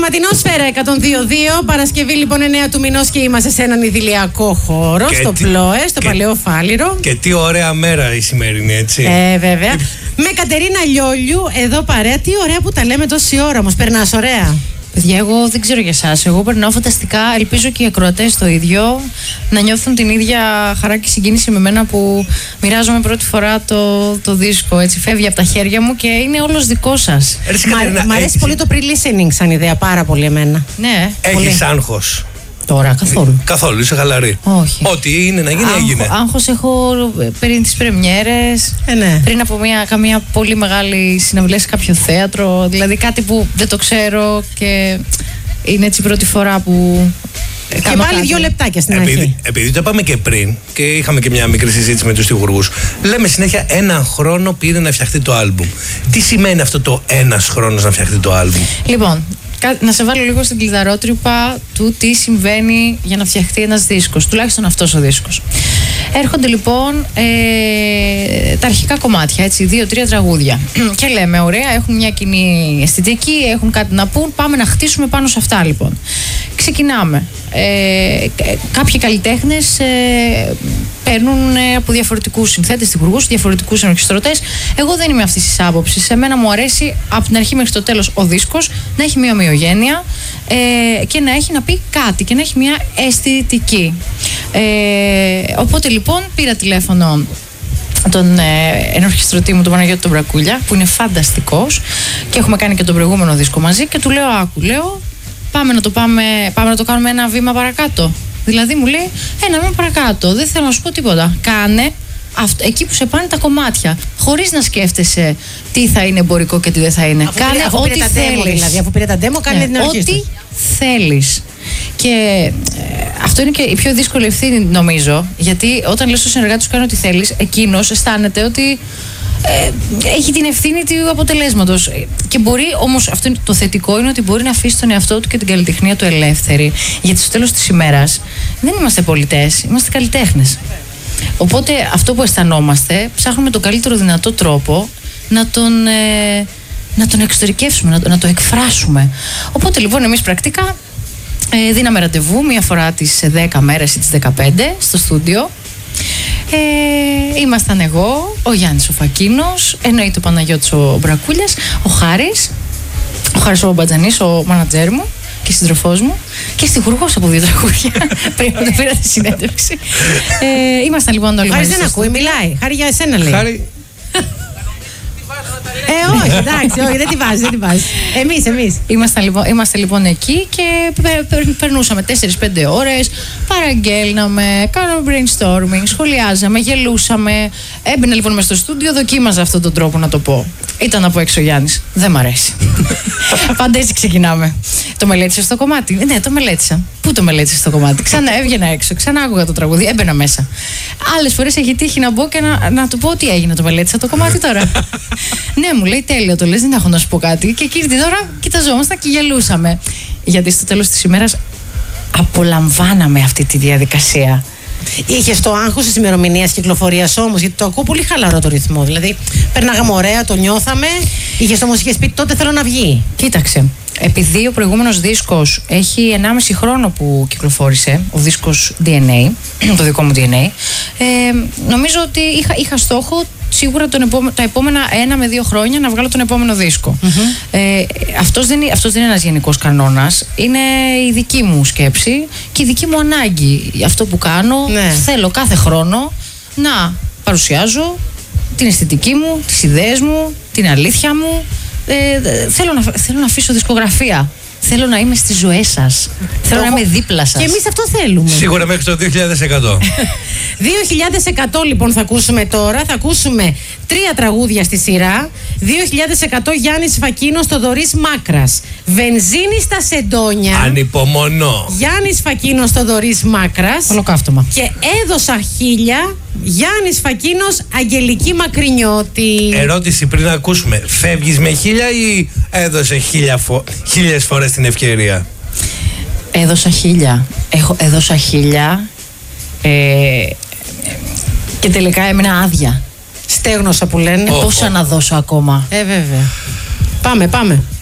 Ματινόσφαιρα 102.2. Παρασκευή λοιπόν 9 του μηνός και είμαστε σε έναν ιδηλιακό χώρο. Και στο Πλόε, στο Παλαιό Φάληρο. Και τι ωραία μέρα η σημερινή, έτσι. Βέβαια. Με Κατερίνα Λιόλιου εδώ παρέα. Τι ωραία που τα λέμε τόση ώρα. Όμως περνάς ωραία? Παιδιά, εγώ δεν ξέρω για εσάς. Εγώ περνάω φανταστικά. Ελπίζω και οι ακροατές το ίδιο. Να νιώθουν την ίδια χαρά και συγκίνηση με μένα που μοιράζομαι πρώτη φορά το δίσκο. Έτσι, φεύγει από τα χέρια μου και είναι όλος δικό σας. Μ' αρέσει πολύ το pre-listening σαν ιδέα, πάρα πολύ εμένα. Ναι. Έχεις άγχος? Τώρα, καθόλου. Καθόλου, είσαι χαλαρή. Όχι. Ό,τι είναι να γίνει, έγινε. Άγχος έχω πριν τις πρεμιέρες, ναι. Πριν από καμία πολύ μεγάλη συναυλία σε κάποιο θέατρο. Δηλαδή κάτι που δεν το ξέρω και είναι έτσι η πρώτη φορά που. Και πάλι 2 λεπτάκια στην αρχή. Επειδή το είπαμε και πριν και είχαμε και μια μικρή συζήτηση με τους στιχουργούς, λέμε συνέχεια 1 χρόνο πήρε να φτιαχτεί το άλμπουμ. Τι σημαίνει αυτό το 1 χρόνος να φτιαχτεί το άλμπουμ? Λοιπόν, να σε βάλω λίγο στην κλειδαρότρυπα του τι συμβαίνει για να φτιαχτεί ένας δίσκος, τουλάχιστον αυτός ο δίσκος. Έρχονται λοιπόν τα αρχικά κομμάτια, έτσι, 2-3 τραγούδια. Και λέμε, ωραία, έχουν μια κοινή αισθητική, έχουν κάτι να πούν, πάμε να χτίσουμε πάνω σε αυτά λοιπόν. Ξεκινάμε. Κάποιοι καλλιτέχνες παίρνουν από διαφορετικούς συνθέτες, στιχουργούς, διαφορετικούς ενορχιστρωτές. Εγώ δεν είμαι αυτής της άποψης. Σε μένα μου αρέσει από την αρχή μέχρι το τέλος ο δίσκος να έχει μια ομοιογένεια και να έχει να πει κάτι και να έχει μια αισθητική. Οπότε λοιπόν πήρα τηλέφωνο τον ενορχιστρωτή μου, τον Παναγιώτη τον Μπρακούλια, που είναι φανταστικός και έχουμε κάνει και τον προηγούμενο δίσκο μαζί, και του λέω, άκου, λέω, πάμε να το κάνουμε ένα βήμα παρακάτω. Δηλαδή μου λέει, ένα βήμα παρακάτω, δεν θέλω να σου πω τίποτα. Κάνε εκεί που σε πάνε τα κομμάτια, χωρίς να σκέφτεσαι τι θα είναι εμπορικό και τι δεν θα είναι. Κάνε ό,τι θέλεις. Δηλαδή, αφού πήρε τα demo, κάνε την ορχήστρα. Ό,τι θέλεις. Και αυτό είναι και η πιο δύσκολη ευθύνη, νομίζω, γιατί όταν λες στον συνεργάτη σου, κάνει ό,τι θέλεις, εκείνος αισθάνεται ότι έχει την ευθύνη του αποτελέσματος. Και μπορεί όμως, αυτό είναι το θετικό, είναι ότι μπορεί να αφήσει τον εαυτό του και την καλλιτεχνία του ελεύθερη. Γιατί στο τέλος της ημέρας δεν είμαστε πολιτές, είμαστε καλλιτέχνες. Οπότε αυτό που αισθανόμαστε, ψάχνουμε τον καλύτερο δυνατό τρόπο να τον εξωτερικεύσουμε, να το εκφράσουμε. Οπότε λοιπόν εμείς πρακτικά δίναμε ραντεβού μία φορά τις 10 μέρες ή τις 15 στο στούντιο. Ήμασταν εγώ, ο Γιάννης ο Φακίνος, εννοείται ο Παναγιώτης ο Μπρακούλιας, ο Χάρης ο Μπατζανής, ο μάνατζέρ μου και σύντροφός μου και στιχουργός από 2 τραγούδια πριν που πήρα τη συνέντευξη. Ήμασταν λοιπόν όλοι μαζί. Χάρης δεν ακούει, μιλάει. Χάρη, για εσένα λέει. Χάρη. Όχι, εντάξει, όχι, δεν τη βάζει. Εμείς. Είμαστε λοιπόν εκεί και περνούσαμε 4-5 ώρες, παραγγέλναμε, κάναμε brainstorming, σχολιάζαμε, γελούσαμε. Έμπαινα λοιπόν μες στο στούντιο, δοκίμαζα αυτόν τον τρόπο να το πω. Ήταν από έξω ο Γιάννης. Δεν μ' αρέσει. Πάντα έτσι ξεκινάμε. Το μελέτησα στο κομμάτι? Ναι, το μελέτησα. Πού το μελέτησα στο κομμάτι? Ξανά έβγαινα έξω, ξανά άκουγα το τραγούδι, έμπαινα μέσα. Άλλες φορές έχει τύχει να μπω και να του πω τι έγινε, το μελέτησα το κομμάτι τώρα. Ναι, μου λέει, τέλειο το λες, δεν έχω να σου πω κάτι. Και εκείνη την ώρα κοιταζόμασταν και γελούσαμε. Γιατί στο τέλος της ημέρας απολαμβάναμε αυτή τη διαδικασία. Είχε το άγχος της ημερομηνίας κυκλοφορίας όμως? Γιατί το ακούω πολύ χαλαρό το ρυθμό. Δηλαδή, περνάγαμε ωραία, το νιώθαμε. Είχες πει τότε θέλω να βγει. Κοίταξε. Επειδή ο προηγούμενος δίσκος έχει 1,5 χρόνο που κυκλοφόρησε, ο δίσκος DNA, το δικό μου DNA, νομίζω ότι είχα στόχο σίγουρα τα επόμενα 1 με 2 χρόνια να βγάλω τον επόμενο δίσκο. Αυτός δεν είναι ένας γενικός κανόνας. Είναι η δική μου σκέψη και η δική μου ανάγκη. Αυτό που κάνω, θέλω κάθε χρόνο να παρουσιάζω την αισθητική μου, τις ιδέες μου, την αλήθεια μου. Θέλω να αφήσω δισκογραφία. Θέλω να είμαι στις ζωές σας. Θέλω να είμαι δίπλα σας. Και εμείς αυτό θέλουμε. Σίγουρα μέχρι το 2100. 2100 λοιπόν θα ακούσουμε τώρα. Θα ακούσουμε 3 τραγούδια στη σειρά. 2100 Γιάννης Φακίνος, Θοδωρής Μάκρας. Βενζίνη στα σεντόνια. Ανυπομονώ. Γιάννης Φακίνος, Θοδωρής Μάκρας. Ολοκαύτωμα. Και έδωσα 1000. Γιάννης Φακίνος, Αγγελική Μακρινιώτη. Ερώτηση πριν να ακούσουμε. Φεύγεις με 1000 ή έδωσε 1000 φορές την ευκαιρία? Έδωσα 1000. Έδωσα 1000 και τελικά έμεινα άδεια. Στέγνωσα που λένε. Πόσα να δώσω ακόμα? Βέβαια. Πάμε.